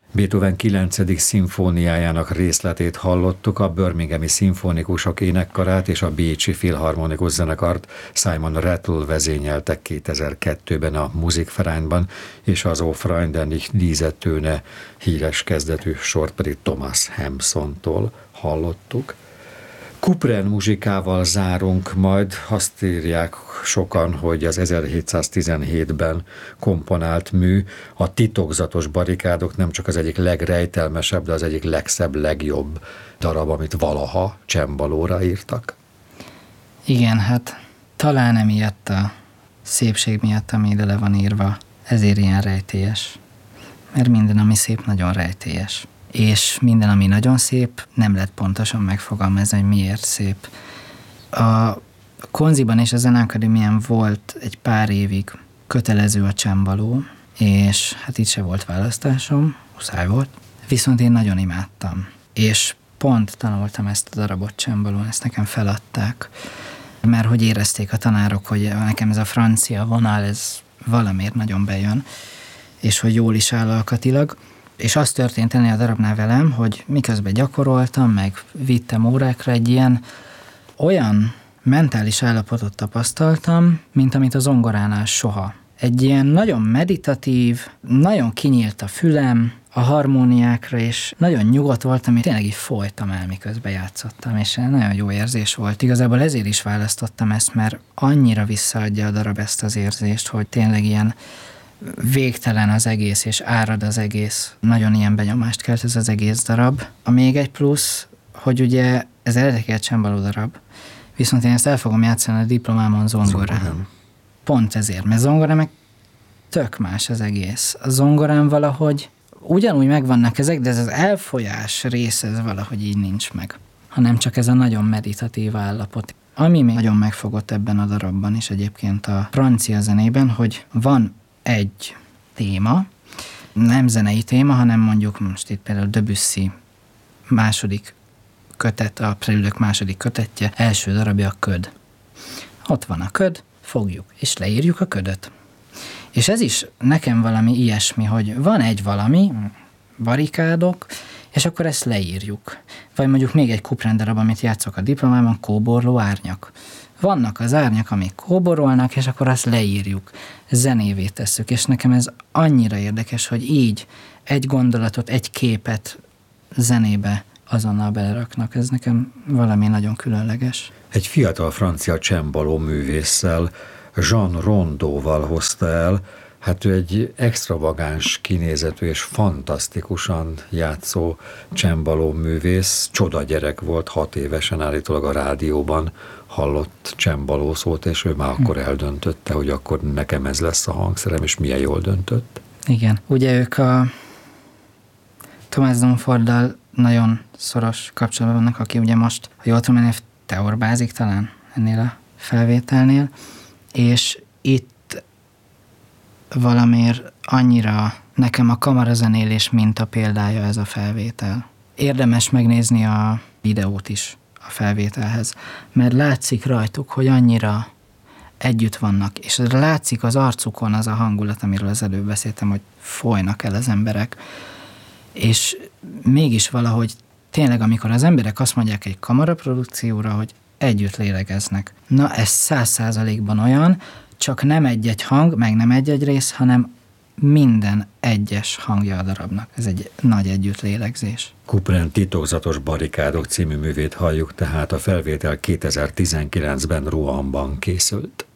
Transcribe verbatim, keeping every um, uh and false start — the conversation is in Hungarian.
Beethoven kilencedik szimfóniájának részletét hallottuk, a Birminghami szimfonikusok énekkarát és a bécsi filharmonikus zenekart Simon Rattle vezényeltek kétezer-kettőben a Musikvereinben, és az O Freunde nicht diese Töne híres kezdetű sort pedig Thomas Hampsontól hallottuk. Couperin muzsikával zárunk majd, azt írják sokan, hogy az ezerhétszáztizenhétben komponált mű, a Titokzatos barikádok nem csak az egyik legrejtelmesebb, de az egyik legszebb, legjobb darab, amit valaha csembalóra írtak. Igen, hát talán emiatt a szépség miatt, ami ide le van írva, ezért ilyen rejtélyes. Mert minden, ami szép, nagyon rejtélyes. És minden, ami nagyon szép, nem lehet pontosan megfogalmazni, hogy miért szép. A Konziban és a Zeneakadémián volt egy pár évig kötelező a csembaló, és hát itt se volt választásom, muszáj volt, viszont én nagyon imádtam. És pont tanultam ezt a darabot csembalón, ezt nekem feladták, mert hogy érezték a tanárok, hogy nekem ez a francia vonal, ez valamiért nagyon bejön, és hogy jól is áll alkatilag. És az történt ennél a darabnál velem, hogy miközben gyakoroltam, meg vittem órákra, egy ilyen olyan mentális állapotot tapasztaltam, mint amit a zongoránál soha. Egy ilyen nagyon meditatív, nagyon kinyílt a fülem a harmóniákra, és nagyon nyugodt voltam, és tényleg így folytam el, miközben játszottam, és nagyon jó érzés volt. Igazából ezért is választottam ezt, mert annyira visszaadja a darab ezt az érzést, hogy tényleg ilyen végtelen az egész, és árad az egész. Nagyon ilyen benyomást kelt ez az egész darab. A még egy plusz, hogy ugye ez eredetileg egy csembaló darab, viszont én ezt el fogom játszani a diplomámon zongorán. Pont ezért, mert zongorán meg tök más az egész. A zongorán valahogy ugyanúgy megvannak ezek, de ez az elfolyás része, ez valahogy így nincs meg. Hanem csak ez a nagyon meditatív állapot. Ami még nagyon megfogott ebben a darabban is egyébként a francia zenében, hogy van egy téma, nem zenei téma, hanem mondjuk most itt például Debussy második kötet, a Prelüdök második kötetje, első darabja a köd. Ott van a köd, fogjuk, és leírjuk a ködöt. És ez is nekem valami ilyesmi, hogy van egy valami, barikádok, és akkor ezt leírjuk. Vagy mondjuk még egy Couperin darab, amit játszok a diplomában, kóborló árnyak. Vannak az árnyak, amik kóborolnak, és akkor azt leírjuk, zenévé tesszük, és nekem ez annyira érdekes, hogy így egy gondolatot, egy képet zenébe azonnal beleraknak. Ez nekem valami nagyon különleges. Egy fiatal francia csembaló művésszel, Jean Rondeauval hozta el, hát ő egy extravagáns kinézetű és fantasztikusan játszó csembaló művész, csoda gyerek volt, hat évesen állítólag a rádióban hallott csembaló szót, és ő már akkor eldöntötte, hogy akkor nekem ez lesz a hangszerem, és milyen jól döntött. Igen. Ugye ők a Thomas Dunforddal nagyon szoros kapcsolatban vannak, aki ugye most, ha jól tudom, teorbázik talán ennél a felvételnél, és itt valamiért annyira nekem a kamarazenélés minta példája ez a felvétel. Érdemes megnézni a videót is a felvételhez, mert látszik rajtuk, hogy annyira együtt vannak, és látszik az arcukon az a hangulat, amiről az előbb beszéltem, hogy folynak el az emberek, és mégis valahogy tényleg, amikor az emberek azt mondják egy kamaraprodukcióra, hogy együtt lélegeznek. Na, ez száz százalékban olyan, csak nem egy-egy hang, meg nem egy-egy rész, hanem minden egyes hangja a darabnak. Ez egy nagy együttlélegzés. Couperin Titokzatos barikádok című művét halljuk, tehát a felvétel kétezer-tizenkilencben Roanban készült.